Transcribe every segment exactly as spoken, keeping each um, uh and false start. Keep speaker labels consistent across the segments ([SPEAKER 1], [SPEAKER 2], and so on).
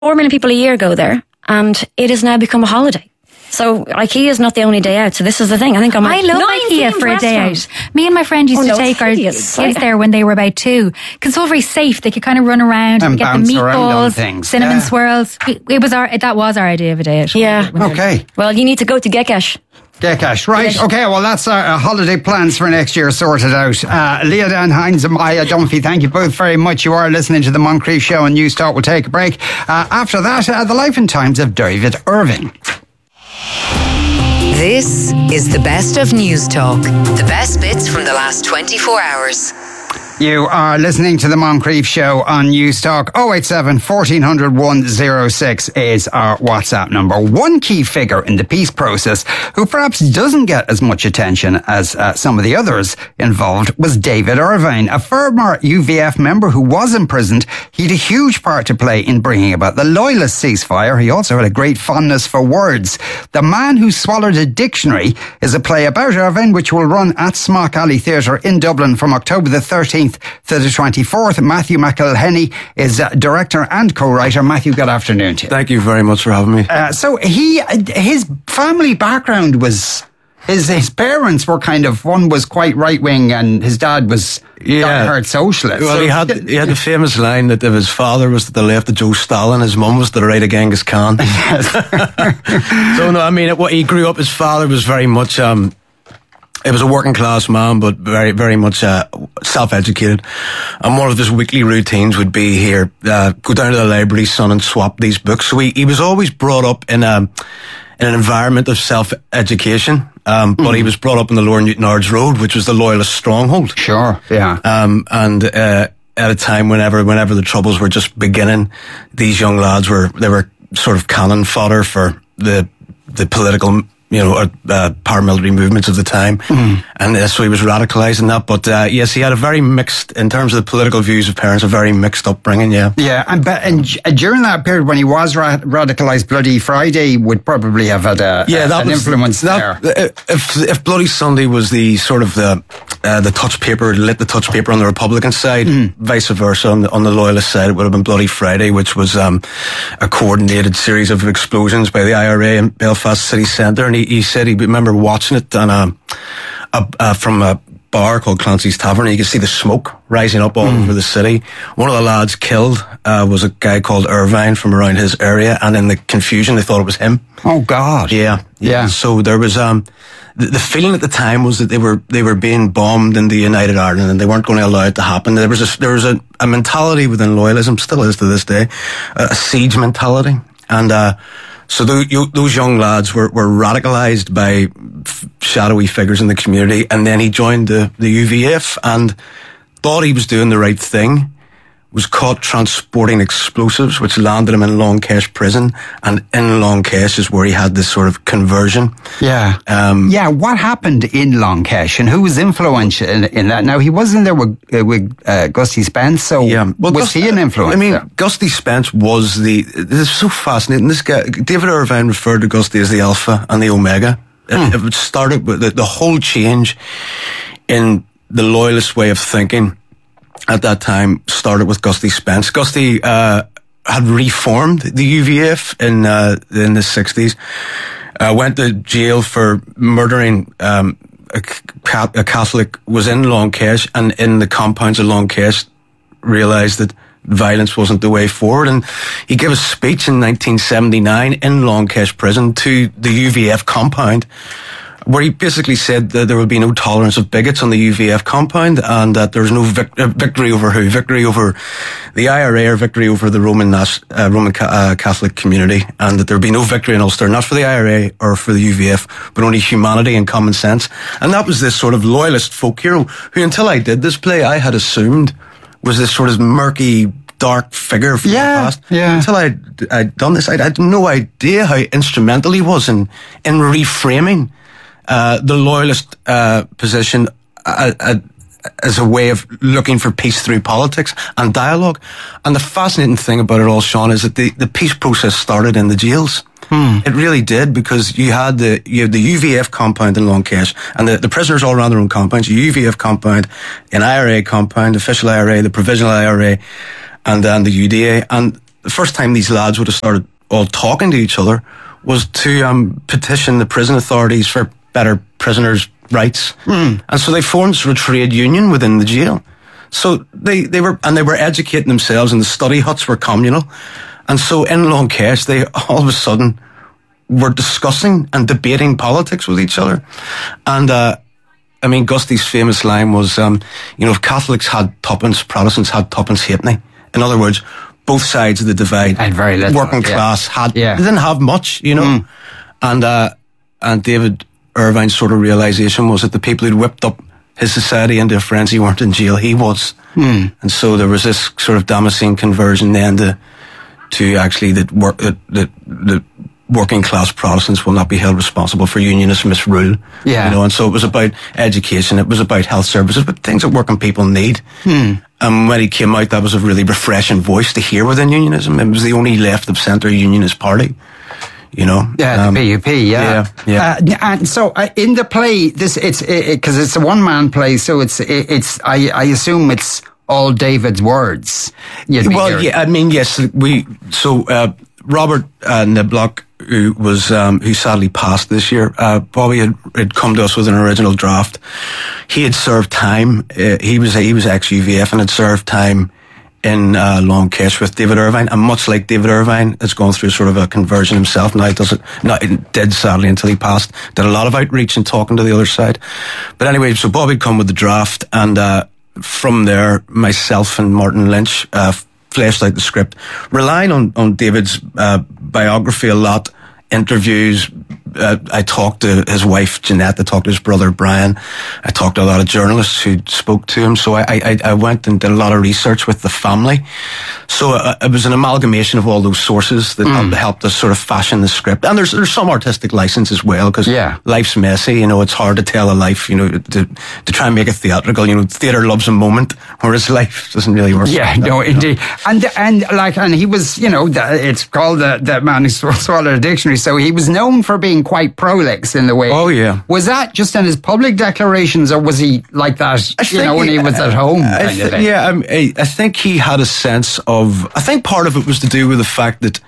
[SPEAKER 1] Four million people a year go there, and it has now become a holiday. So IKEA is not the only day out. So this is the thing. I think I'm.
[SPEAKER 2] I love IKEA for a day out. Me and my friend used
[SPEAKER 1] oh, no,
[SPEAKER 2] to take our
[SPEAKER 1] hideous.
[SPEAKER 2] kids there when they were about two, because it's all very safe. They could kind of run around and,
[SPEAKER 3] and
[SPEAKER 2] get the meatballs, cinnamon
[SPEAKER 3] yeah.
[SPEAKER 2] swirls. It, it was our that was our idea of a day out.
[SPEAKER 1] Yeah.
[SPEAKER 3] Okay.
[SPEAKER 1] Well, you need to go to Gekash.
[SPEAKER 3] Gekash, right. Okay, well, that's our uh, holiday plans for next year sorted out. Uh, Leah Dan Hines and Maya Dunphy, thank you both very much. You are listening to the Moncrief Show on News Talk. We'll take a break. Uh, after that, uh, the life and times of David Irving.
[SPEAKER 4] This is the best of News Talk. The best bits from the last twenty-four hours.
[SPEAKER 3] You are listening to the Moncrief Show on News Talk. oh eight seven, fourteen hundred, one oh six is our WhatsApp number. One key figure in the peace process who perhaps doesn't get as much attention as uh, some of the others involved was David Irvine, a former U V F member who was imprisoned. He had a huge part to play in bringing about the Loyalist ceasefire. He also had a great fondness for words. The Man Who Swallowed a Dictionary is a play about Irvine which will run at Smock Alley Theatre in Dublin from October the thirteenth to the twenty-fourth. Matthew McElhenney is uh, director and co-writer. Matthew, good afternoon to you.
[SPEAKER 5] Thank you very much for having me.
[SPEAKER 3] Uh, so he, his family background was, his his parents were kind of, one was quite right-wing and his dad was
[SPEAKER 5] yeah.
[SPEAKER 3] hard socialist.
[SPEAKER 5] Well,
[SPEAKER 3] so,
[SPEAKER 5] he had he had the famous line that if his father was to the left of Joe Stalin, his mum was to the right of Genghis Khan. So no, I mean, what he grew up, his father was very much... Um, It was a working class man, but very, very much uh, self-educated. And one of his weekly routines would be here, uh, go down to the library, son, and swap these books. So he, he was always brought up in a, in an environment of self-education. Um, but mm. he was brought up in the Lower Newton Ards Road, which was the Loyalist stronghold.
[SPEAKER 3] Sure, yeah.
[SPEAKER 5] Um, and, uh, at a time whenever, whenever the Troubles were just beginning, these young lads were, they were sort of cannon fodder for the, the political, you know, uh, paramilitary movements of the time. Mm. And uh, so he was radicalised in that. But uh, yes, he had a very mixed, in terms of the political views of parents, a very mixed upbringing, yeah.
[SPEAKER 3] Yeah, and, and during that period when he was ra- radicalised, Bloody Friday would probably have had a,
[SPEAKER 5] yeah,
[SPEAKER 3] a,
[SPEAKER 5] that
[SPEAKER 3] an
[SPEAKER 5] was,
[SPEAKER 3] influence
[SPEAKER 5] that,
[SPEAKER 3] there.
[SPEAKER 5] If, if Bloody Sunday was the sort of the uh, the touch paper, lit the touch paper on the Republican side, mm. vice versa, on the, on the Loyalist side, it would have been Bloody Friday, which was um, a coordinated series of explosions by the I R A in Belfast city centre. And he, he said he remember watching it on a, a, a from a bar called Clancy's Tavern. And you could see the smoke rising up all mm. over the city. One of the lads killed uh, was a guy called Irvine from around his area, and in the confusion they thought it was him.
[SPEAKER 3] Oh God!
[SPEAKER 5] Yeah, yeah. So there was um the, the feeling at the time was that they were they were being bombed in the United Ireland, and they weren't going to allow it to happen. There was a there was a, a mentality within loyalism, still is to this day, a, a siege mentality, and. uh So those young lads were, were radicalised by f- shadowy figures in the community, and then he joined the, the U V F and thought he was doing the right thing, was caught transporting explosives, which landed him in Long Kesh prison, and in Long Kesh is where he had this sort of conversion.
[SPEAKER 3] Yeah. Um, yeah, what happened in Long Kesh, and who was influential in, in that? Now, he wasn't there with, uh, with uh, Gusty Spence, so yeah. well, was Gus, he an influence?
[SPEAKER 5] I mean,
[SPEAKER 3] there?
[SPEAKER 5] Gusty Spence was the... This is so fascinating. This guy, David Irvine referred to Gusty as the Alpha and the Omega. Hmm. It, it started with the, the whole change in the Loyalist way of thinking at that time started with Gusty Spence. Gusty uh, had reformed the U V F in uh, in the sixties, uh, went to jail for murdering um, a, a Catholic, was in Long Kesh, and in the compounds of Long Kesh realised that violence wasn't the way forward, and he gave a speech in nineteen seventy-nine in Long Kesh prison to the U V F compound, where he basically said that there would be no tolerance of bigots on the U V F compound, and that there's no vic- uh, victory over who? Victory over the I R A or victory over the Roman Nas- uh, Roman ca- uh, Catholic community, and that there would be no victory in Ulster, not for the I R A or for the U V F, but only humanity and common sense. And that was this sort of loyalist folk hero, who until I did this play, I had assumed was this sort of murky, dark figure from
[SPEAKER 3] yeah,
[SPEAKER 5] the past.
[SPEAKER 3] Yeah.
[SPEAKER 5] Until I'd, I'd done this, I had no idea how instrumental he was in, in reframing Uh, the loyalist uh, position uh, uh, as a way of looking for peace through politics and dialogue. And the fascinating thing about it all, Sean, is that the, the peace process started in the jails. Hmm. It really did, because you had the you had the U V F compound in Long Kesh, and the, the prisoners all around their own compounds, the U V F compound, an I R A compound, official I R A, the provisional I R A, and then the U D A. And the first time these lads would have started all talking to each other was to um, petition the prison authorities for better prisoners' rights. Mm. And so they formed sort of trade union within the jail. So they, they were, and they were educating themselves, and the study huts were communal. And so in Long Kesh, they all of a sudden were discussing and debating politics with each other. And, uh, I mean, Gusty's famous line was, um, you know, if Catholics had tuppence, Protestants had tuppence halfpenny. In other words, both sides of the divide,
[SPEAKER 3] and very little,
[SPEAKER 5] working
[SPEAKER 3] yeah.
[SPEAKER 5] class, had,
[SPEAKER 3] yeah.
[SPEAKER 5] they didn't have much, you know. Mm. And, uh, and David Irvine's sort of realization was that the people who'd whipped up his society into a frenzy weren't in jail, he was. Mm. And so there was this sort of Damascene conversion then to, to actually that work, that, that, that working class Protestants will not be held responsible for unionist misrule.
[SPEAKER 3] Yeah.
[SPEAKER 5] You know, and so it was about education, it was about health services, but things that working people need. Hmm. And when he came out, that was a really refreshing voice to hear within unionism. It was the only left of centre unionist party. You know,
[SPEAKER 3] yeah,
[SPEAKER 5] um,
[SPEAKER 3] the P U P, yeah,
[SPEAKER 5] yeah.
[SPEAKER 3] yeah. Uh, and so uh, in the play, this it's because it, it, it's a one man play, so it's it, it's I, I assume it's all David's words.
[SPEAKER 5] Well, hearing. yeah, I mean, yes, we so uh, Robert uh, Niblock, who was um, who sadly passed this year, uh, Bobby had, had come to us with an original draft. He had served time. Uh, he was he was ex U V F and had served time in uh, Long Kesh with David Irvine, and much like David Irvine, has gone through sort of a conversion himself. Now he does it, not it did sadly until he passed. Did a lot of outreach and talking to the other side. But anyway, so Bobby had come with the draft, and uh, from there, myself and Martin Lynch uh, fleshed out the script, relying on on David's uh, biography a lot, interviews. Uh, I talked to his wife Jeanette. I talked to his brother Brian. I talked to a lot of journalists who spoke to him. So I, I, I went and did a lot of research with the family. So uh, it was an amalgamation of all those sources that mm. helped, helped us sort of fashion the script. And there's there's some artistic license as well, because
[SPEAKER 3] yeah.
[SPEAKER 5] life's messy. You know, it's hard to tell a life. You know, to to try and make it theatrical. You know, theatre loves a moment, whereas life doesn't really work.
[SPEAKER 3] Yeah,
[SPEAKER 5] like that,
[SPEAKER 3] no,
[SPEAKER 5] you know?
[SPEAKER 3] indeed. And and like and he was, you know, the, it's called the the man who swallowed a dictionary. So he was known for being quite prolix in the way.
[SPEAKER 5] Oh, yeah.
[SPEAKER 3] Was that just in his public declarations, or was he like that, I you know, when he, he was at home?
[SPEAKER 5] I
[SPEAKER 3] kind
[SPEAKER 5] th-
[SPEAKER 3] of thing?
[SPEAKER 5] Yeah, um, I, I think he had a sense of, I think part of it was to do with the fact that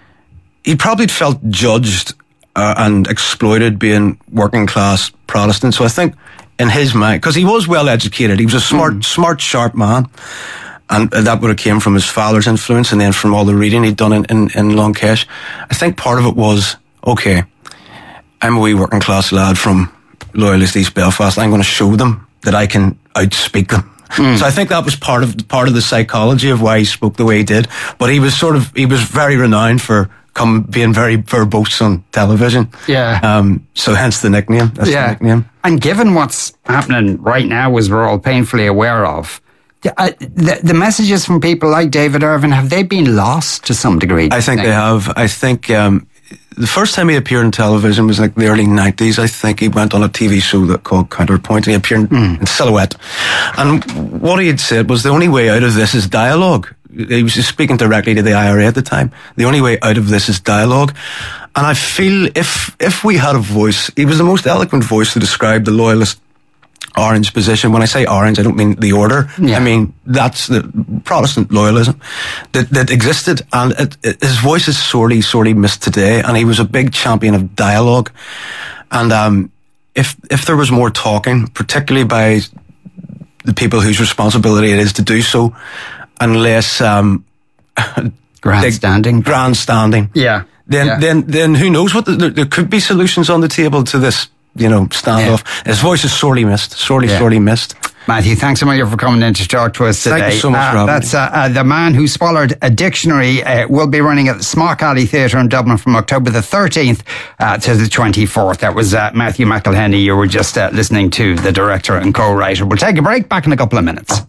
[SPEAKER 5] he probably felt judged uh, and exploited being working class Protestant. So I think in his mind, because he was well educated, he was a smart, mm. smart, sharp man. And that would have came from his father's influence, and then from all the reading he'd done in, in, in Long Kesh. I think part of it was, okay, I'm a wee working class lad from Loyalist East Belfast. I'm going to show them that I can outspeak them. Mm. So I think that was part of part of the psychology of why he spoke the way he did. But he was sort of he was very renowned for come being very verbose on television.
[SPEAKER 3] Yeah.
[SPEAKER 5] Um. So hence the nickname. That's
[SPEAKER 3] yeah.
[SPEAKER 5] the nickname.
[SPEAKER 3] And given what's happening right now, as we're all painfully aware of, the, uh, the, the messages from people like David Irvine, have they been lost to some degree?
[SPEAKER 5] I think, think they have. I think. Um, The first time he appeared on television was like the early nineties. I think he went on a T V show that called Counterpoint, and he appeared mm. in silhouette. And what he had said was the only way out of this is dialogue. He was just speaking directly to the I R A at the time. The only way out of this is dialogue. And I feel if if we had a voice, he was the most eloquent voice to describe the loyalist Orange position. When I say orange, I don't mean the order. Yeah. I mean, that's the Protestant loyalism that, that existed. And it, it, his voice is sorely, sorely missed today. And he was a big champion of dialogue. And um, if if there was more talking, particularly by the people whose responsibility it is to do so, and less um,
[SPEAKER 3] grandstanding,
[SPEAKER 5] grandstanding,
[SPEAKER 3] yeah,
[SPEAKER 5] then
[SPEAKER 3] yeah.
[SPEAKER 5] then then who knows what the, there, there could be solutions on the table to this. You know, standoff. Yeah. His voice is sorely missed. Sorely, yeah. sorely missed.
[SPEAKER 3] Matthew, thanks so much for coming in to talk to us today.
[SPEAKER 5] Thank you so much,
[SPEAKER 3] uh,
[SPEAKER 5] Rob.
[SPEAKER 3] That's uh, uh, The Man Who Swallowed a Dictionary. Uh, will be running at the Smock Alley Theatre in Dublin from October the thirteenth uh, to the twenty-fourth. That was uh, Matthew McElhenney. You were just uh, listening to, the director and co-writer. We'll take a break, back in a couple of minutes.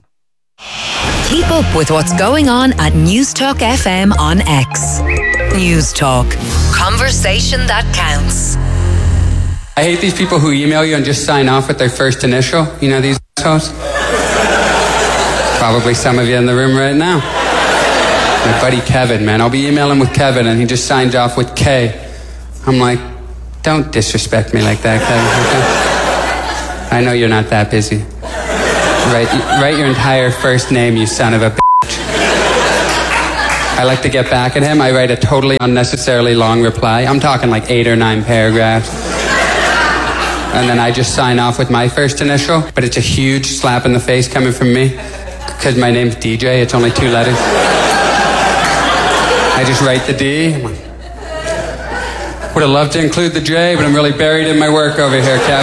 [SPEAKER 4] Keep up with what's going on at Newstalk F M on X. Newstalk. Conversation that counts.
[SPEAKER 6] I hate these people who email you and just sign off with their first initial. You know these assholes? Probably some of you in the room right now. My buddy Kevin, man. I'll be emailing with Kevin and he just signs off with K. I'm like, don't disrespect me like that, Kevin. Okay? I know you're not that busy. Write, write your entire first name, you son of a bitch. I like to get back at him. I write a totally unnecessarily long reply. I'm talking like eight or nine paragraphs. And then I just sign off with my first initial. But it's a huge slap in the face coming from me. Because my name's D J. It's only two letters. I just write the D. Would have loved to include the J, but I'm really buried in my work over here, Kev.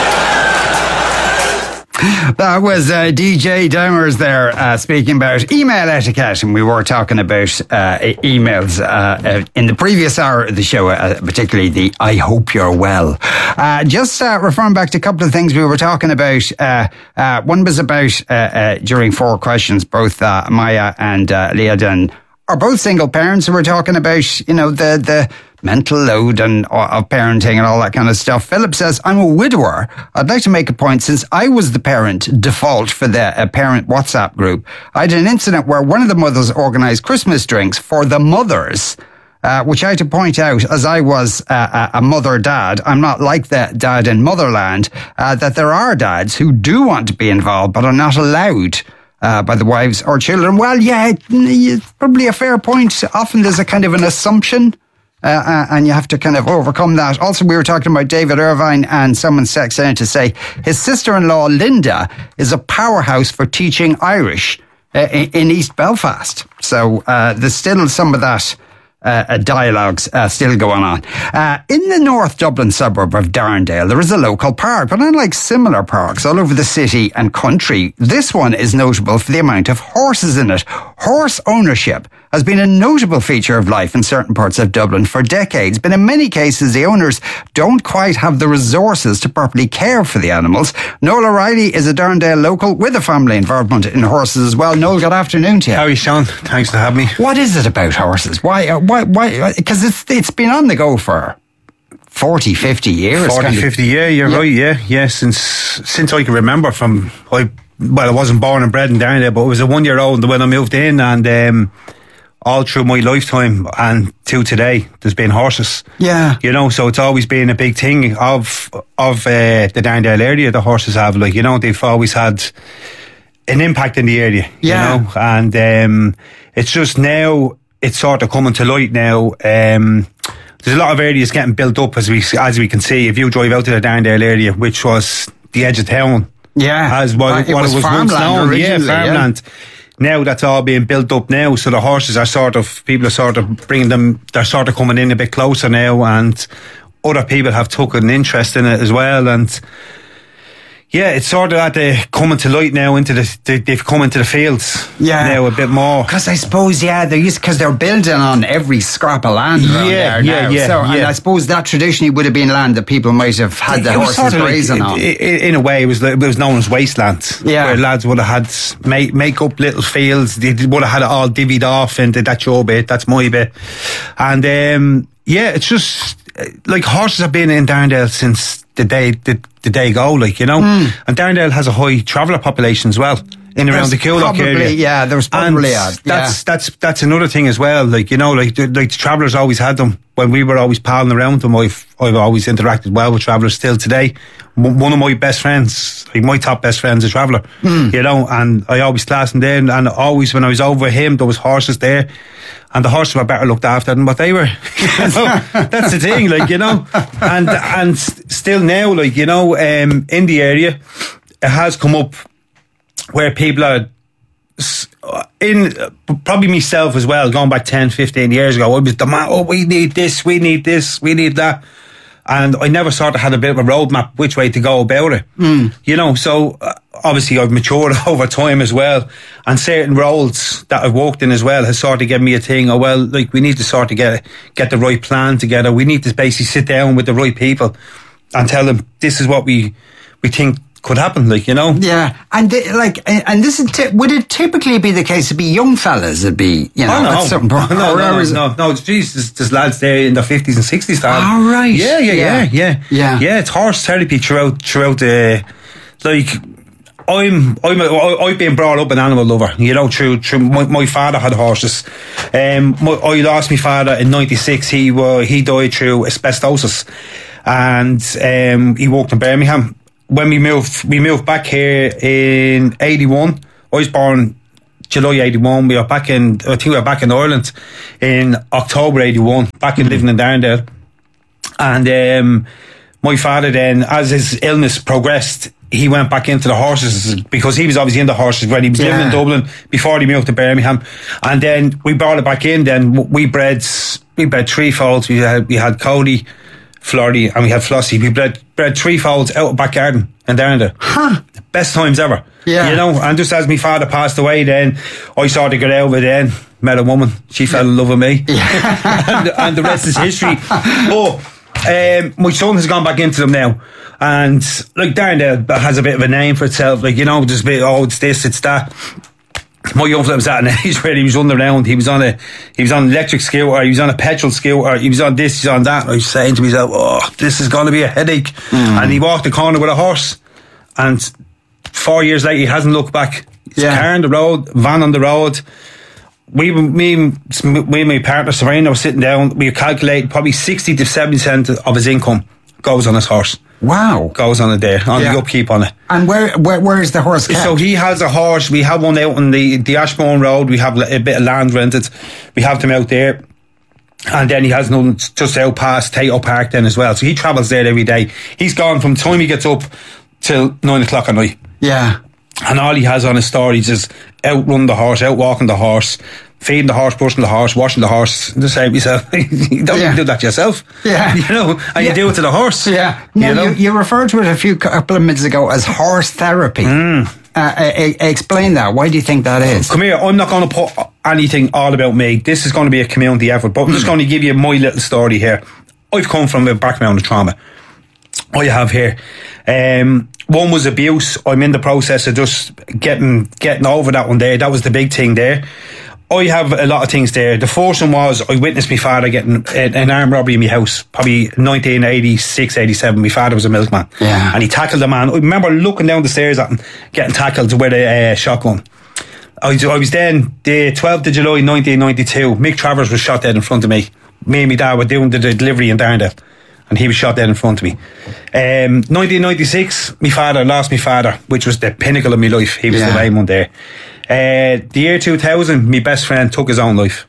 [SPEAKER 3] That was uh, D J Dowmers there uh, speaking about email etiquette, and we were talking about uh, e- emails uh, uh, in the previous hour of the show, uh, particularly the I hope you're well. Uh, just uh, referring back to a couple of things we were talking about. Uh, uh, one was about, uh, uh, during four questions, both uh, Maya and uh, Liadan are both single parents, who were talking about, you know, the the mental load and uh, of parenting and all that kind of stuff. Philip says, I'm a widower. I'd like to make a point, since I was the parent default for the uh, parent WhatsApp group. I had an incident where one of the mothers organised Christmas drinks for the mothers, uh, which I had to point out, as I was uh, a mother dad, I'm not like the dad in Motherland, uh, that there are dads who do want to be involved but are not allowed Uh, by the wives or children. Well, yeah, it, it's probably a fair point. Often there's a kind of an assumption, uh, uh, and you have to kind of overcome that. Also, we were talking about David Irvine, and someone texted in to say his sister-in-law, Linda, is a powerhouse for teaching Irish uh, in East Belfast. So uh, there's still some of that Uh, dialogues uh, still going on. Uh, in the North Dublin suburb of Darndale, there is a local park, but unlike similar parks all over the city and country, this one is notable for the amount of horses in it. Horse ownership has been a notable feature of life in certain parts of Dublin for decades, but in many cases the owners don't quite have the resources to properly care for the animals. Noel O'Reilly is a Darndale local with a family involvement in horses as well. Noel, good afternoon to you.
[SPEAKER 7] How are you, Sean? Thanks for having me.
[SPEAKER 3] What is it about horses? Why? Uh, why? Why? Because it's it's been on the go for forty, fifty years.
[SPEAKER 7] forty,
[SPEAKER 3] kind of.
[SPEAKER 7] fifty, yeah, you're
[SPEAKER 3] Yeah.
[SPEAKER 7] right, yeah, yeah. Since since I can remember, from I well, I wasn't born and bred in Darndale, but I was a one year old when I moved in, and um, all through my lifetime and to today, there's been horses.
[SPEAKER 3] Yeah.
[SPEAKER 7] You know, so it's always been a big thing of of uh, the Darndale area. The horses have, like, you know, they've always had an impact in the area.
[SPEAKER 3] Yeah.
[SPEAKER 7] You know, and um, it's just now it's sort of coming to light now. Um, there's a lot of areas getting built up, as we as we can see. If you drive out to the Darndale area, which was the edge of town,
[SPEAKER 3] Yeah.
[SPEAKER 7] as what,
[SPEAKER 3] Uh, it
[SPEAKER 7] what
[SPEAKER 3] was
[SPEAKER 7] it was once
[SPEAKER 3] farmland
[SPEAKER 7] known, yeah,
[SPEAKER 3] originally, yeah.
[SPEAKER 7] farmland. Now that's all being built up now, so the horses are sort of, people are sort of bringing them, they're sort of coming in a bit closer now, and other people have took an interest in it as well, and yeah, it's sort of at the coming to light now into the, they, they've come into the fields
[SPEAKER 3] Yeah.
[SPEAKER 7] now a bit more.
[SPEAKER 3] Because I suppose, yeah, they're used because they're building on every scrap of land around
[SPEAKER 7] Yeah,
[SPEAKER 3] there
[SPEAKER 7] yeah,
[SPEAKER 3] now.
[SPEAKER 7] yeah,
[SPEAKER 3] so, and
[SPEAKER 7] yeah.
[SPEAKER 3] I suppose that traditionally would have been land that people might have had the
[SPEAKER 7] It was
[SPEAKER 3] horses
[SPEAKER 7] sort of like-
[SPEAKER 3] grazing on.
[SPEAKER 7] i- i- In a way, it was like- it was known as wasteland.
[SPEAKER 3] Yeah.
[SPEAKER 7] Where lads would have had make make up little fields. They would have had it all divvied off into that's your bit, that's my bit, and um, yeah, it's just uh, like horses have been in Darndale since the day the, the day go, like, you know.
[SPEAKER 3] Hmm.
[SPEAKER 7] And Darndale has a high traveller population as well in around
[SPEAKER 3] There's
[SPEAKER 7] the Coolock
[SPEAKER 3] probably-
[SPEAKER 7] area.
[SPEAKER 3] yeah, there was probably
[SPEAKER 7] and
[SPEAKER 3] a- yeah.
[SPEAKER 7] that's that's that's another thing as well. Like, you know, like the, like the travellers always had them when we were always palling around them. I've I've always interacted well with travellers still today. M- one of my best friends, like my top best friend, is a traveller.
[SPEAKER 3] Hmm.
[SPEAKER 7] You know, and I always classed him there. And, and always when I was over him, there was horses there, and the horses were better looked after than what they were. You know, that's the thing, like, you know, and and s- still now, like, you know, um, in the area, it has come up where people are s- in, uh, probably myself as well, going back ten, fifteen years ago, I was the man, oh, we need this, we need this, we need that. And I never sort of had a bit of a roadmap which way to go about it. Mm. You know, so uh, obviously I've matured over time as well. And certain roles that I've walked in as well has sort of given me a thing, oh, well, like, we need to sort of get get the right plan together. We need to basically sit down with the right people and tell them this is what we we think could happen, like, you know.
[SPEAKER 3] Yeah, and they, like, and and this is ty- would it typically be the case? It'd be young fellas. It'd be, you know,
[SPEAKER 7] Oh, no.
[SPEAKER 3] at some point.
[SPEAKER 7] no, no,
[SPEAKER 3] or
[SPEAKER 7] no,
[SPEAKER 3] is it-
[SPEAKER 7] no, no, geez, there's, there's lads there in their fifties and sixties.
[SPEAKER 3] Oh, right.
[SPEAKER 7] Yeah, yeah,
[SPEAKER 3] Yeah.
[SPEAKER 7] yeah, yeah,
[SPEAKER 3] Yeah.
[SPEAKER 7] yeah. It's horse therapy throughout, throughout the, like, I'm, I'm, a, I- I've been brought up an animal lover, you know, through, through my, my father had horses. Um, my, I lost my father in ninety-six. He was, he died through asbestosis, and um, he worked in Birmingham. When we moved, we moved back here in eighty-one. I was born July eighty-one. We were back in, I think we were back in Ireland in October eighty-one, back in living in Darndale. And um, my father then, as his illness progressed, he went back into the horses because he was obviously in the horses when he was
[SPEAKER 3] Yeah.
[SPEAKER 7] living in Dublin before he moved to Birmingham. And then we brought it back in. Then we bred we bred three foals. We had we had Cody, Flordy, and we had Flossie. We bred bred three foals out of back garden in Darndale.
[SPEAKER 3] Huh.
[SPEAKER 7] Best times ever.
[SPEAKER 3] Yeah.
[SPEAKER 7] You know, and just as my father passed away, then I sort of got out of it. Then met a woman. She fell in love with me, and, and the rest is history. But um, my son has gone back into them now. And like Darndale has a bit of a name for itself, like, you know, just a bit, oh, it's this, it's that. My young fella was at an age where he was running around. He was on a, he was on an electric scooter. He was on a petrol scooter. He was on this, he was on that. I was saying to myself, oh, this is going to be a headache. Mm. And he walked the corner with a horse. And four years later, he hasn't looked back. His
[SPEAKER 3] Yeah.
[SPEAKER 7] car on the road, van on the road. We, me, me and my partner Serena were sitting down. We calculated probably sixty to seventy percent of his income goes on his horse.
[SPEAKER 3] Wow.
[SPEAKER 7] Goes on it there, on
[SPEAKER 3] Yeah.
[SPEAKER 7] the upkeep on it.
[SPEAKER 3] And where, where where is the horse kept?
[SPEAKER 7] So he has a horse. We have one out on the, the Ashbourne Road. We have a bit of land rented. We have them out there. And then he has none just out past Tato Park then as well. So he travels there every day. He's gone from the time he gets up till nine o'clock at night.
[SPEAKER 3] Yeah.
[SPEAKER 7] And all he has on his stories is out running the horse, out walking the horse, feeding the horse, brushing the horse, washing the horse. The same yourself. You don't
[SPEAKER 3] Yeah.
[SPEAKER 7] even do that yourself.
[SPEAKER 3] Yeah.
[SPEAKER 7] You know, and
[SPEAKER 3] Yeah.
[SPEAKER 7] you do it to the horse.
[SPEAKER 3] Yeah. Now,
[SPEAKER 7] You
[SPEAKER 3] you,
[SPEAKER 7] know?
[SPEAKER 3] you, referred to it a few couple of minutes ago as horse therapy.
[SPEAKER 7] Mm.
[SPEAKER 3] Uh, uh, uh, explain that. Why do you think that is?
[SPEAKER 7] Come here, I'm not going to put anything all about me. This is going to be a community effort, but I'm just going to give you my little story here. I've come from a background of trauma. I have here. Um, one was abuse. I'm in the process of just getting getting over that one there. That was the big thing there. I have a lot of things there. The first one was I witnessed my father getting an armed robbery in my house, probably nineteen eighty-six, eighty-seven. My father was a milkman.
[SPEAKER 3] Yeah.
[SPEAKER 7] And he tackled a man. I remember looking down the stairs at him, getting tackled with a uh, shotgun. I was, I was then, the twelfth of July nineteen ninety-two, Mick Travers was shot dead in front of me. Me and my dad were doing the delivery in Darndale, and he was shot dead in front of me. Um, nineteen ninety-six, my father lost my father, which was the pinnacle of my life. He was
[SPEAKER 3] Yeah.
[SPEAKER 7] the main one there. Uh, the year two thousand, my best friend took his own life.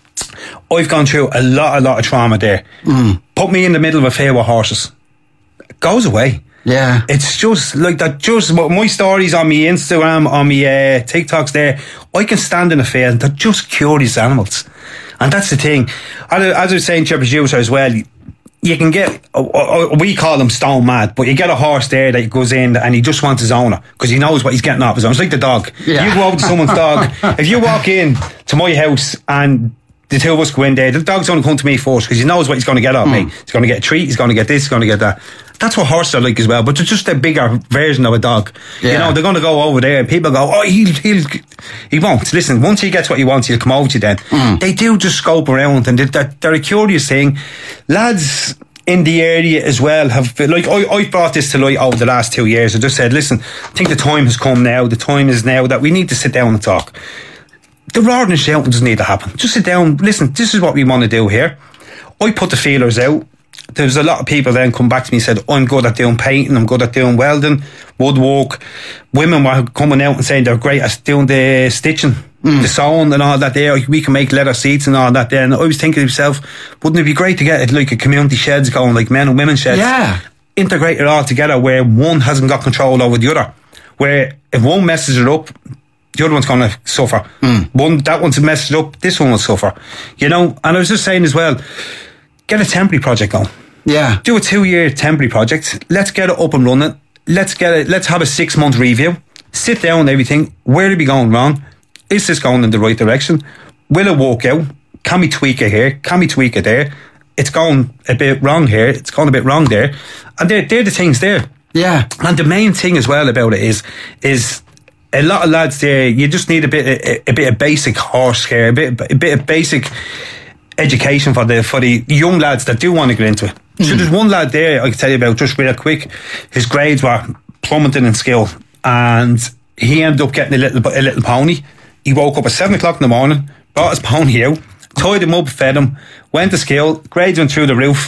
[SPEAKER 7] I've gone through a lot, a lot of trauma there. Mm. Put me in the middle of a field with horses. It goes away.
[SPEAKER 3] Yeah.
[SPEAKER 7] It's just like that. Just my stories on my Instagram, on my uh, TikToks there, I can stand in a field. They're just curious animals. And that's the thing. As I was saying to your producer as well, you can get, uh, uh, we call them stone mad, but you get a horse there that goes in and he just wants his owner because he knows what he's getting off his own. It's like the dog.
[SPEAKER 3] Yeah.
[SPEAKER 7] You go over to someone's dog. If you walk in to my house and the two of us go in there, the dog's going to come to me first because he knows what he's going to get off
[SPEAKER 3] Mm.
[SPEAKER 7] me. He's going to get a treat, he's going to get this, he's going to get that. That's what horses are like as well, but they're just a bigger version of a dog.
[SPEAKER 3] Yeah.
[SPEAKER 7] You know, they're going to go over there and people go, oh, he'll, he'll, he won't. Listen, once he gets what he wants, he'll come over to you then. Mm. They do just scope around and they're, they're a curious thing. Lads in the area as well have, like, I, I brought this to light over the last two years. I just said, listen, I think the time has come now. The time is now that we need to sit down and talk. The roaring and shouting doesn't need to happen. Just sit down, listen, this is what we want to do here. I put the feelers out. There's a lot of people then come back to me and said, I'm good at doing painting, I'm good at doing welding, woodwork. Women were coming out and saying they're great at doing the stitching, mm. the sewing and all that there. We can make leather seats and all that there. And I was thinking to myself, wouldn't it be great to get like a community sheds going, like men and women sheds?
[SPEAKER 3] Yeah.
[SPEAKER 7] Integrate it all together where one hasn't got control over the other. Where if one messes it up, the other one's going to suffer. Mm. One, that one's messed it up, this one will suffer. You know, and I was just saying as well, get a temporary project going.
[SPEAKER 3] Yeah.
[SPEAKER 7] Do a two-year temporary project. Let's get it up and running. Let's get it. Let's have a six-month review. Sit down and everything. Where are we going wrong? Is this going in the right direction? Will it work out? Can we tweak it here? Can we tweak it there? It's going a bit wrong here. It's going a bit wrong there. And they're, they're the things there.
[SPEAKER 3] Yeah.
[SPEAKER 7] And the main thing as well about it is, is a lot of lads there, you just need a bit, a, a bit of basic horse care, a bit, a bit of basic education for the for the young lads that do want to get into it. Mm. So there's one lad there I can tell you about just real quick. His grades were plummeting in skill, and he ended up getting a little a little pony. He woke up at seven o'clock in the morning, brought his pony out, tied him up, fed him, went to skill. Grades went through the roof,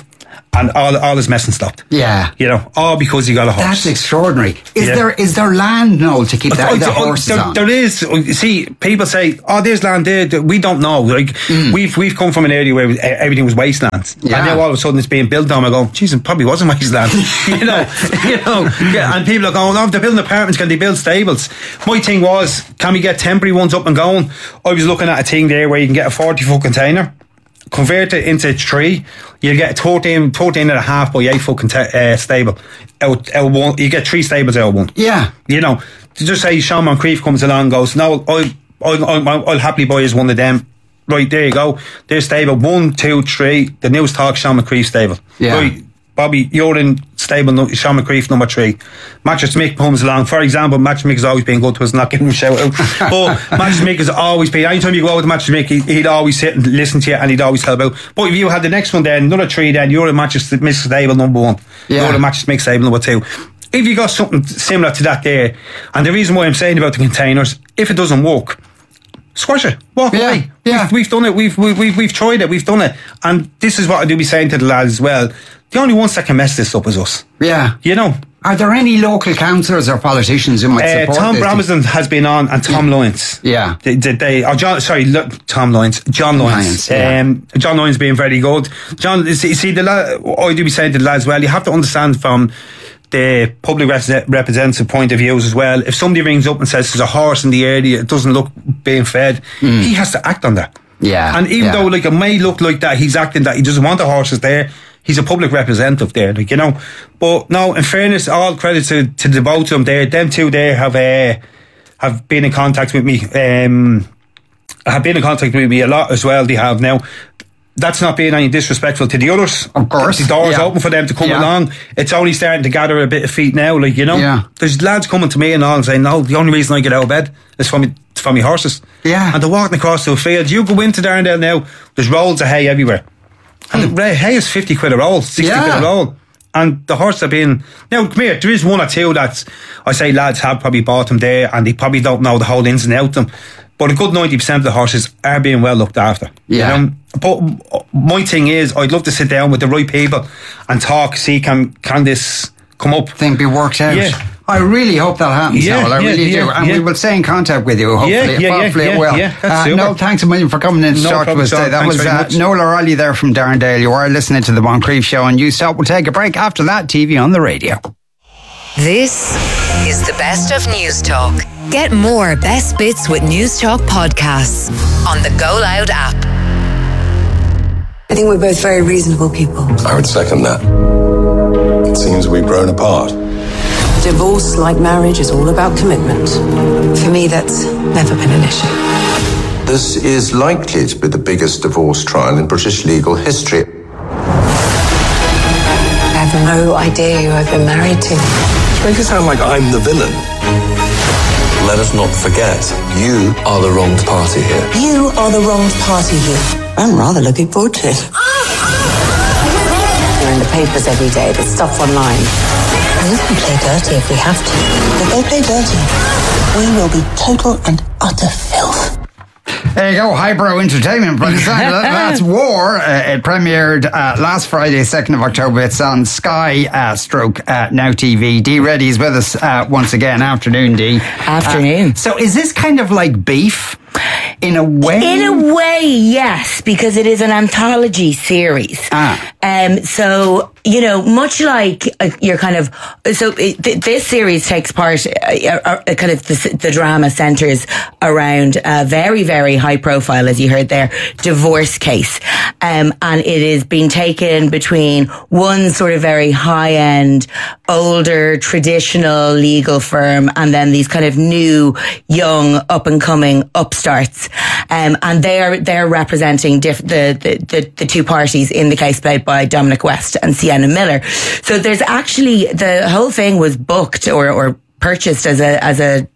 [SPEAKER 7] and all all his messing stopped.
[SPEAKER 3] Yeah.
[SPEAKER 7] You know, all because he got a horse.
[SPEAKER 3] That's extraordinary. Is
[SPEAKER 7] Yeah.
[SPEAKER 3] there is there land, Noel, to keep that,
[SPEAKER 7] Oh,
[SPEAKER 3] the
[SPEAKER 7] oh,
[SPEAKER 3] horses
[SPEAKER 7] there,
[SPEAKER 3] on?
[SPEAKER 7] there is. You see, people say, "Oh, there's land there." that We don't know. Like
[SPEAKER 3] Mm.
[SPEAKER 7] we've we've come from an area where everything was wasteland,
[SPEAKER 3] Yeah.
[SPEAKER 7] and now all of a sudden it's being built on. I go, "Geez, it probably wasn't wasteland." you know, you know. Yeah, and people are going, "Oh, if they're building apartments, can they build stables?" My thing was, can we get temporary ones up and going? I was looking at a thing there where you can get a forty foot container, convert it into three, you get thirteen, thirteen and a half by eight foot conta- uh, stable. Out, out one, you get three stables out of one.
[SPEAKER 3] Yeah.
[SPEAKER 7] You know, to just say Sean Moncrief comes along and goes, no, I'll, I'll, I'll, I'll happily buy as one of them. Right, there you go. There's stable one, two, three. The news talk, Sean Moncrief stable.
[SPEAKER 3] Yeah.
[SPEAKER 7] Right, Bobby, you're in stable, no, Sean Moncrief number three. Mattress Mick comes along. For example, Mattress Mick has always been good to us, not giving him a shout out. But Mattress Mick has always been, anytime you go out with Mattress Mick, he, he'd always sit and listen to you and he'd always help out. But if you had the next one then, another three then, you're in Mattress Mick stable number one.
[SPEAKER 3] Yeah.
[SPEAKER 7] You're in Mattress Mick stable number two. If you got something similar to that there, and the reason why I'm saying about the containers, if it doesn't work, squash it, walk
[SPEAKER 3] Yeah,
[SPEAKER 7] away.
[SPEAKER 3] yeah.
[SPEAKER 7] We've, we've done it. We've, we've we've we've tried it. We've done it. And this is what I do be saying to the lads as well. The only ones that can mess this up is us.
[SPEAKER 3] Yeah.
[SPEAKER 7] You know.
[SPEAKER 3] Are there any local councillors or politicians who might
[SPEAKER 7] Uh,
[SPEAKER 3] support
[SPEAKER 7] Tom
[SPEAKER 3] this?
[SPEAKER 7] Brabazon has been on, and Tom
[SPEAKER 3] Yeah.
[SPEAKER 7] Lyons.
[SPEAKER 3] Yeah.
[SPEAKER 7] They, they, they oh, John, sorry, look, Tom Lyons. John
[SPEAKER 3] Lyons,
[SPEAKER 7] Lyons.
[SPEAKER 3] yeah.
[SPEAKER 7] um, John Lyons being very good. John, you see, you see the lad, I do be saying to the lads, well, you have to understand from the public res- representative point of views as well. If somebody rings up and says there's a horse in the area, it doesn't look being fed,
[SPEAKER 3] Mm.
[SPEAKER 7] he has to act on that.
[SPEAKER 3] Yeah,
[SPEAKER 7] And even
[SPEAKER 3] yeah.
[SPEAKER 7] though like it may look like that, he's acting that he doesn't want the horses there. He's a public representative there, like, you know. But no, in fairness, all credit to, to the both of them there. Them two there have uh, have been in contact with me. Um, have been in contact with me a lot as well. They have now. That's not being any disrespectful to the others.
[SPEAKER 3] Of course,
[SPEAKER 7] the door's
[SPEAKER 3] yeah.
[SPEAKER 7] open for them to come
[SPEAKER 3] Yeah.
[SPEAKER 7] along. It's only starting to gather a bit of feet now, like, you know.
[SPEAKER 3] Yeah.
[SPEAKER 7] There's lads coming to me and all and saying, no, the only reason I get out of bed is for me for me horses.
[SPEAKER 3] Yeah.
[SPEAKER 7] And they're walking across the field. You go into Darndale now, there's rolls of hay everywhere. And the hay is fifty quid a roll, sixty
[SPEAKER 3] Yeah.
[SPEAKER 7] quid a roll. And the horse have been, now come here, there is one or two that's, I say lads have probably bought them there and they probably don't know the whole ins and outs of them. But a good ninety percent of the horses are being well looked after.
[SPEAKER 3] Yeah.
[SPEAKER 7] You know? But my thing is, I'd love to sit down with the right people and talk, see can can this come up.
[SPEAKER 3] Thing be worked out.
[SPEAKER 7] Yeah.
[SPEAKER 3] I really hope that happens,
[SPEAKER 7] Yeah,
[SPEAKER 3] Noel. I
[SPEAKER 7] yeah,
[SPEAKER 3] really do.
[SPEAKER 7] yeah,
[SPEAKER 3] And
[SPEAKER 7] yeah.
[SPEAKER 3] we will stay in contact with you, hopefully.
[SPEAKER 7] Yeah, yeah, yeah,
[SPEAKER 3] hopefully
[SPEAKER 7] yeah,
[SPEAKER 3] it will.
[SPEAKER 7] yeah, that's
[SPEAKER 3] uh,
[SPEAKER 7] super.
[SPEAKER 3] Noel, thanks a million for coming in to
[SPEAKER 7] No
[SPEAKER 3] talk to
[SPEAKER 7] problem,
[SPEAKER 3] us today.
[SPEAKER 7] Sean.
[SPEAKER 3] That
[SPEAKER 7] Thanks
[SPEAKER 3] was
[SPEAKER 7] very
[SPEAKER 3] uh,
[SPEAKER 7] much.
[SPEAKER 3] Noel O'Reilly there from Darndale. You are listening to the Moncrief Show on Newstop. We'll take a break. After that, T V on the radio.
[SPEAKER 4] This is the best of News Talk. Get more best bits with News Talk podcasts on the Go Loud app.
[SPEAKER 8] I think we're both very reasonable people.
[SPEAKER 9] I would second that. It seems we've grown apart.
[SPEAKER 8] Divorce, like marriage, is all about commitment. For me, that's never been an issue.
[SPEAKER 9] This is likely to be the biggest divorce trial in British legal history.
[SPEAKER 8] I have no idea who I've been married to.
[SPEAKER 9] You make it sound like I'm the villain. Let us not forget, you are the wronged party here.
[SPEAKER 8] You are the wronged party here. I'm rather looking forward to it. They're in the papers every day, there's stuff online. We can play dirty if we have to. If they play dirty, we will be total and utter filth.
[SPEAKER 3] There you go, highbrow entertainment. By the sound of that, that's War. Uh, it premiered uh, last Friday, second of October. It's on Sky uh, Stroke uh, Now T V. Dee Reddy is with us uh, once again. Afternoon, Dee.
[SPEAKER 10] Afternoon.
[SPEAKER 3] Uh, so is this kind of like Beef? In a way?
[SPEAKER 10] In a way, yes, because it is an anthology series.
[SPEAKER 3] Ah.
[SPEAKER 10] Um, so, you know, much like uh, your kind of, so it, th- this series takes part, uh, uh, uh, kind of the, the drama centres around a very, very high profile, as you heard there, divorce case. Um, and it is being taken between one sort of very high end, older, traditional legal firm and then these kind of new, young, up and coming upstarts. Um, and they're, they're representing diff- the, the, the, the two parties in the case played by Dominic West and Sienna Miller. So there's actually, the whole thing was booked or, or purchased as a, as a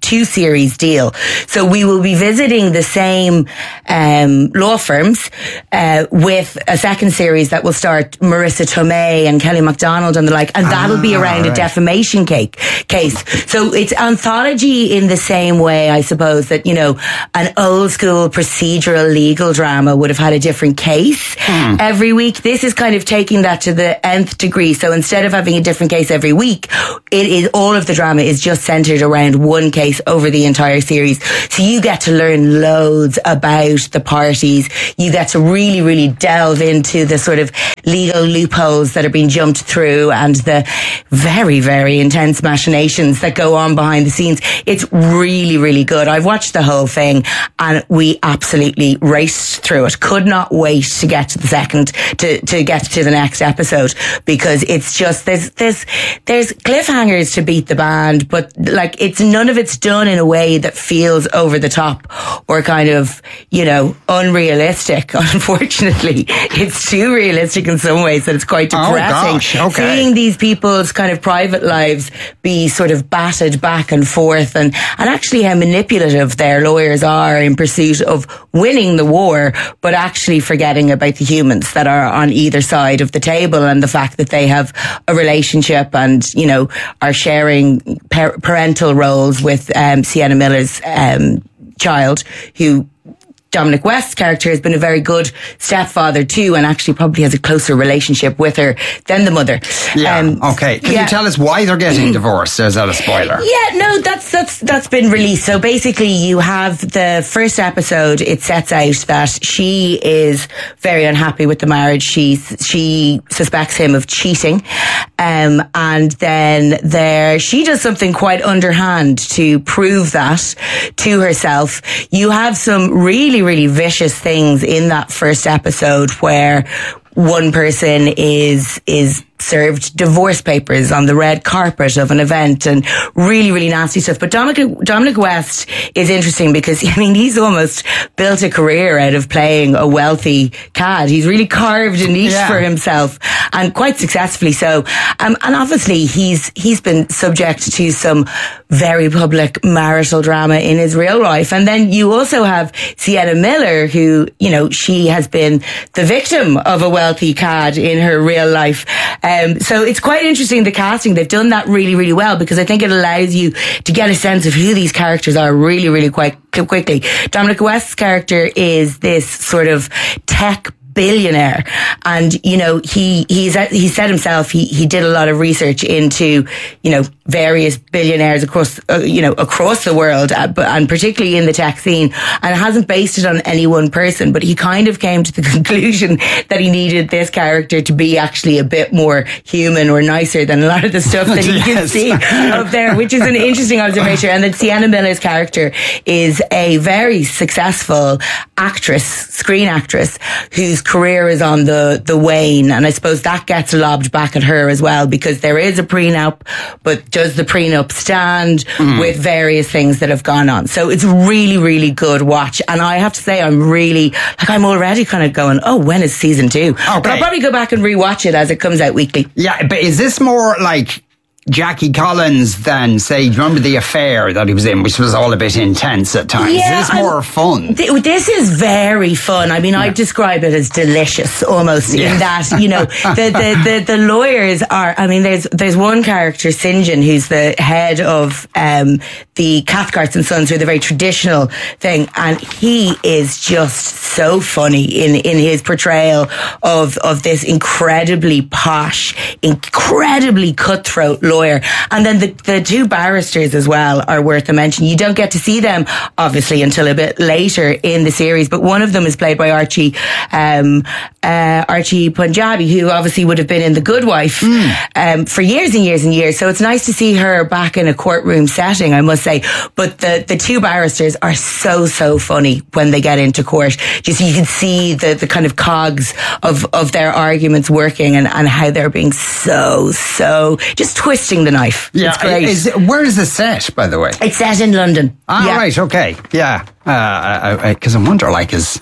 [SPEAKER 10] two series deal. So we will be visiting the same um, law firms uh, with a second series that will start Marissa Tomei and Kelly MacDonald and the like, and that'll ah, be around right. a defamation cake, case. So it's anthology in the same way, I suppose, that, you know, an old school procedural legal drama would have had a different case hmm. every week. This is kind of taking that to the nth degree. So instead of having a different case every week, it is all of the drama is just centered around one case over the entire series. So you get to learn loads about the parties. You get to really, really delve into the sort of legal loopholes that are being jumped through and the very, very intense machinations that go on behind the scenes. It's really, really good. I've watched the whole thing and we absolutely raced through it. Could not wait to get to the second, to, to get to the next episode, because it's just, there's, there's, there's cliffhangers to beat the band, but like it's none of it's done in a way that feels over the top or kind of, you know, unrealistic. Unfortunately, it's too realistic in some ways that it's quite depressing.
[SPEAKER 3] Oh gosh, okay.
[SPEAKER 10] Seeing these people's kind of private lives be sort of batted back and forth, and, and actually how manipulative their lawyers are in pursuit of winning the war, but actually forgetting about the humans that are on either side of the table and the fact that they have a relationship and, you know, are sharing par- parental roles with um, Sienna Miller's um, child, who Dominic West's character has been a very good stepfather too, and actually probably has a closer relationship with her than the mother.
[SPEAKER 3] Yeah.
[SPEAKER 10] Um,
[SPEAKER 3] okay. Can
[SPEAKER 10] yeah.
[SPEAKER 3] you tell us why they're getting divorced? Is that a spoiler?
[SPEAKER 10] Yeah. No. That's that's that's been released. So basically, you have the first episode. It sets out that she is very unhappy with the marriage. She she suspects him of cheating, um, and then there she does something quite underhand to prove that to herself. You have some really really vicious things in that first episode where one person is is served divorce papers on the red carpet of an event and really, really nasty stuff. But Dominic, Dominic West is interesting because, I mean, he's almost built a career out of playing a wealthy cad. He's really carved a niche yeah. for himself, and quite successfully so. Um, and obviously he's, he's been subject to some very public marital drama in his real life. And then you also have Sienna Miller, who, you know, she has been the victim of a wealthy cad in her real life. Um, so it's quite interesting, the casting. They've done that really, really well, because I think it allows you to get a sense of who these characters are really, really quite quickly. Dominic West's character is this sort of tech billionaire, and you know he he's he said himself he he did a lot of research into, you know, various billionaires across uh, you know across the world, uh, but and particularly in the tech scene, and hasn't based it on any one person, but he kind of came to the conclusion that he needed this character to be actually a bit more human or nicer than a lot of the stuff that he yes. can see up there, which is an interesting observation. And that Sienna Miller's character is a very successful actress, screen actress, whose career is on the, the wane. And I suppose that gets lobbed back at her as well, because there is a prenup, but does the prenup stand mm. with various things that have gone on? So it's really, really good watch. And I have to say, I'm really, like, I'm already kind of going, oh, when is season two? Okay. But I'll probably go back and rewatch it as it comes out weekly.
[SPEAKER 3] Yeah, but is this more like Jackie Collins than, say, remember The Affair that he was in, which was all a bit intense at times?
[SPEAKER 10] Yeah,
[SPEAKER 3] is this more I'm, fun?
[SPEAKER 10] Th- this is very fun. I mean, yeah. I'd describe it as delicious, almost, yeah. in that, you know, the, the, the, the lawyers are, I mean, there's there's one character, St. John, who's the head of um, the Cathcarts and Sons, who are the very traditional thing, and he is just so funny in, in his portrayal of, of this incredibly posh, incredibly cutthroat lawyer. Lawyer. And then the, the two barristers as well are worth a mention. You don't get to see them, obviously, until a bit later in the series, but one of them is played by Archie um, uh, Archie Punjabi, who obviously would have been in The Good Wife mm. um, for years and years and years. So it's nice to see her back in a courtroom setting, I must say. But the, the two barristers are so, so funny when they get into court. Just you can see the, the kind of cogs of, of their arguments working, and, and how they're being so, so just twisted the knife.
[SPEAKER 3] Yeah,
[SPEAKER 10] it's great.
[SPEAKER 3] Is it, where is it set, by the way?
[SPEAKER 10] It's set in London.
[SPEAKER 3] Ah,
[SPEAKER 10] yeah.
[SPEAKER 3] right, okay. Yeah. Because uh, I, I, I wonder, like, is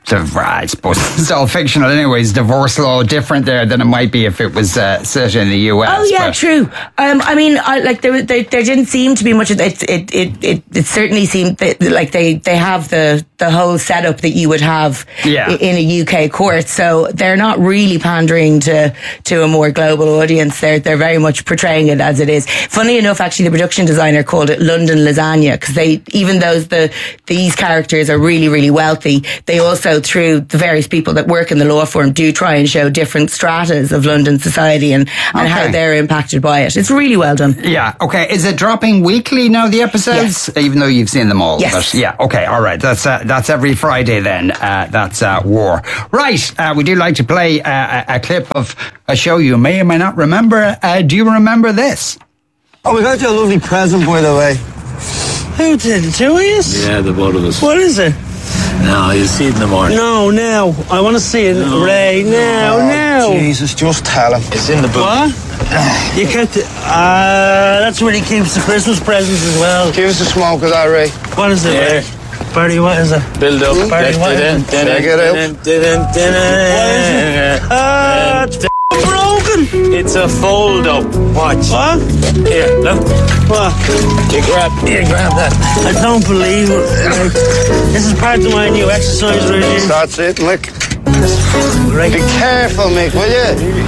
[SPEAKER 3] I suppose it's all fictional anyways. Divorce law different there than it might be if it was uh, set in the U S.
[SPEAKER 10] Oh yeah,
[SPEAKER 3] but.
[SPEAKER 10] true. Um, I mean, I, like there, there, there didn't seem to be much of it. It, it, it, it certainly seemed that, like they, they have the the whole setup that you would have
[SPEAKER 3] yeah.
[SPEAKER 10] in a U K court. So they're not really pandering to to a more global audience. They're they're very much portraying it as it is. Funny enough, actually, the production designer called it London Lasagna because they, even though the these characters are really really wealthy, they also, through the various people that work in the law firm, do try and show different stratas of London society and, and
[SPEAKER 3] okay.
[SPEAKER 10] how they're impacted by it. It's really well done.
[SPEAKER 3] Yeah, okay. Is it dropping weekly now, the episodes?
[SPEAKER 10] Yes.
[SPEAKER 3] Even though you've seen them all?
[SPEAKER 10] Yes.
[SPEAKER 3] But yeah, okay, all right. That's uh, that's every Friday then. Uh, that's uh, War. Right, uh, we do like to play uh, a, a clip of a show you may or may not remember. Uh, do you remember this?
[SPEAKER 11] Oh, we got you a lovely present, by the way. Who did? The two of us?
[SPEAKER 12] Yeah, the both of us.
[SPEAKER 11] What is it?
[SPEAKER 12] No, you'll see it in the morning.
[SPEAKER 11] No, now. I want to see it.
[SPEAKER 12] No.
[SPEAKER 11] Ray, now,
[SPEAKER 12] Oh,
[SPEAKER 11] now.
[SPEAKER 12] Jesus, just tell him. It's in the book.
[SPEAKER 11] What? You kept it. Ah, uh, that's where he keeps the Christmas presents as well.
[SPEAKER 12] Give us a smoke of that, Ray.
[SPEAKER 11] What is it, Ray? Barry, what is it?
[SPEAKER 12] Build up.
[SPEAKER 11] Barry, what is it?
[SPEAKER 12] Check it out.
[SPEAKER 11] What is it? Ah, it's f***ing broken.
[SPEAKER 12] It's a fold up. Watch.
[SPEAKER 11] What?
[SPEAKER 12] Here, look.
[SPEAKER 11] What?
[SPEAKER 12] You grab, you grab that.
[SPEAKER 11] I don't believe it. This is part of my new exercise regime.
[SPEAKER 12] That's it, look.
[SPEAKER 11] Right.
[SPEAKER 12] Be careful, Mick, will you?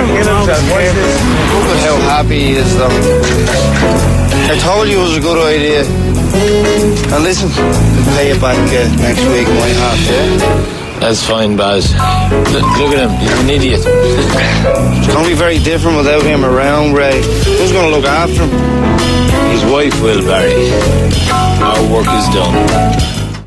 [SPEAKER 12] Look at how happy he is, though. I told you it was a good idea. Now listen, we'll pay you back uh, next week on my half, yeah? That's fine, Baz. Look, look at him, he's an idiot. It's going to be very different without him around, Ray. Who's going to look after him? His wife will, Barry. Our work is done.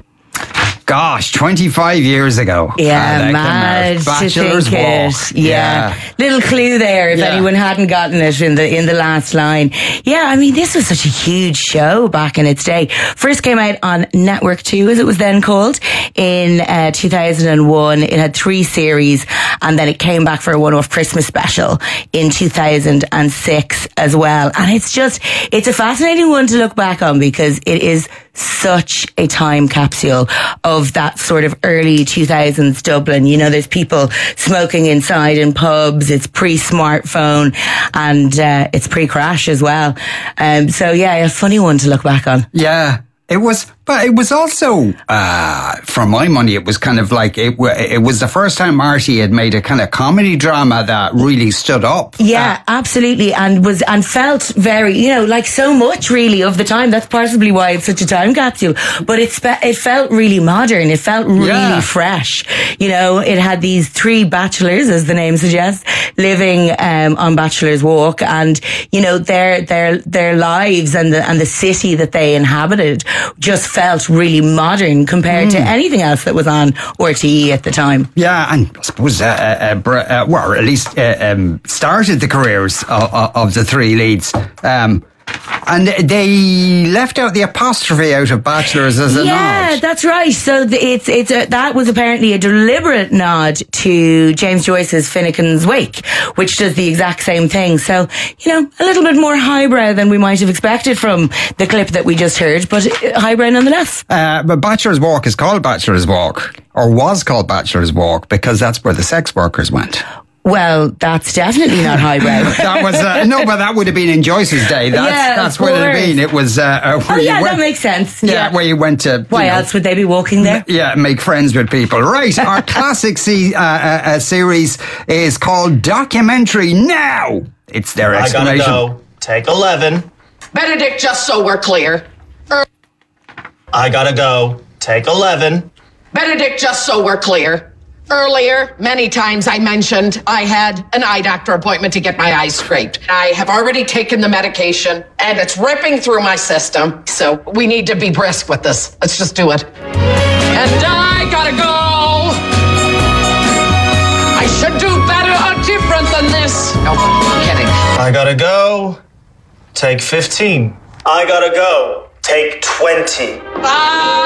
[SPEAKER 3] Gosh, twenty-five years ago.
[SPEAKER 10] Yeah,
[SPEAKER 3] uh, that
[SPEAKER 10] mad to
[SPEAKER 3] Bachelor's
[SPEAKER 10] think
[SPEAKER 3] Walk.
[SPEAKER 10] it. Yeah.
[SPEAKER 3] yeah.
[SPEAKER 10] Little clue there if
[SPEAKER 3] Yeah.
[SPEAKER 10] anyone hadn't gotten it in the in the last line. Yeah, I mean, this was such a huge show back in its day. First came out on Network two, as it was then called, in uh, two thousand one. It had three series, and then it came back for a one-off Christmas special in two thousand six as well. And it's just, it's a fascinating one to look back on because it is such a time capsule of that sort of early two thousands Dublin. You know, there's people smoking inside in pubs. It's pre-smartphone and uh, it's pre-crash as well. Um, so yeah, a funny one to look back on.
[SPEAKER 3] Yeah. It was, but it was also, uh, for my money, it was kind of like, it, w- it was the first time Marty had made a kind of comedy drama that really stood up.
[SPEAKER 10] Yeah, uh, absolutely. And was, and felt very, you know, like so much really of the time. That's possibly why it's such a time capsule. But it, spe- it felt really modern. It felt really
[SPEAKER 3] Yeah.
[SPEAKER 10] fresh. You know, it had these three bachelors, as the name suggests, living, um, on Bachelor's Walk, and, you know, their, their, their lives and the, and the city that they inhabited just felt really modern compared mm. to anything else that was on R T E at the time.
[SPEAKER 3] Yeah, and I suppose, uh, uh, uh, uh, well, or at least uh, um, started the careers of, of the three leads. Um, and they left out the apostrophe out of Bachelors as a
[SPEAKER 10] yeah,
[SPEAKER 3] nod.
[SPEAKER 10] that's right. So the, it's it's a, that was apparently a deliberate nod to James Joyce's Finnegan's Wake, which does the exact same thing. So, you know, a little bit more highbrow than we might have expected from the clip that we just heard, but highbrow nonetheless.
[SPEAKER 3] Uh, but Bachelor's Walk is called Bachelor's Walk, or was called Bachelor's Walk, because that's where the sex workers went.
[SPEAKER 10] Well, that's definitely not highbrow.
[SPEAKER 3] that was uh, no, but that would have been in Joyce's day. That's
[SPEAKER 10] yeah,
[SPEAKER 3] that's what it would have been. It was. Uh, uh, where
[SPEAKER 10] oh yeah,
[SPEAKER 3] you went,
[SPEAKER 10] that makes sense.
[SPEAKER 3] Yeah,
[SPEAKER 10] Yeah,
[SPEAKER 3] where you went to.
[SPEAKER 10] Why
[SPEAKER 3] know,
[SPEAKER 10] else would they be walking there?
[SPEAKER 3] Yeah, make friends with people. Right, our classic C, uh, uh, uh, series is called Documentary Now. It's their
[SPEAKER 13] I
[SPEAKER 3] explanation.
[SPEAKER 13] gotta go. Take eleven.
[SPEAKER 14] Benedict, just so we're clear. Er-
[SPEAKER 13] I gotta go. Take eleven.
[SPEAKER 14] Benedict, just so we're clear. Earlier, many times I mentioned I had an eye doctor appointment to get my eyes scraped. I have already taken the medication and it's ripping through my system. So we need to be brisk with this. Let's just do it. And I gotta go. I should do better or different than this. No, I'm kidding.
[SPEAKER 13] I gotta go. Take fifteen. I gotta go. Take twenty.
[SPEAKER 14] I